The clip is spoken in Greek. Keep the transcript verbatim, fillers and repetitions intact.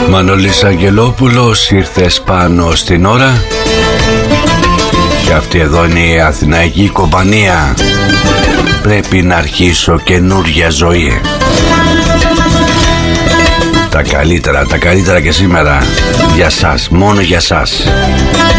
Μανώλης Αγγελόπουλος, ήρθες πάνω στην ώρα. Και αυτή εδώ είναι η Αθηναϊκή Κομπανία. Πρέπει να αρχίσω καινούρια ζωή. Τα καλύτερα, τα καλύτερα και σήμερα. Για σας, μόνο για σας.